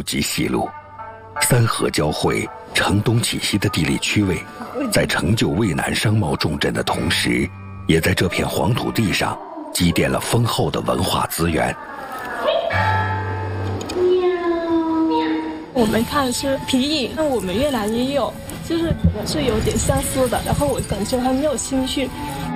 及西路，三河交汇、城东气息的地理区位，在成就渭南商贸重镇的同时，也在这片黄土地上积淀了丰厚的文化资源。 我们看的是皮影，那我们越南也有，就是可能是有点相似的，然后我感觉还没有兴趣，